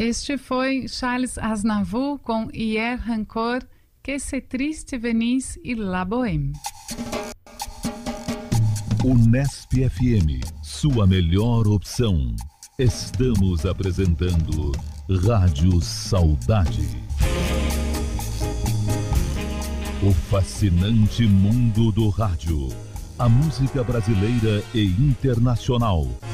Este foi Charles Aznavour com Hier Encore, Que c'est triste venise e La Bohème. Unesp FM, sua melhor opção. Estamos apresentando Rádio Saudade. O fascinante mundo do rádio. A música brasileira e internacional.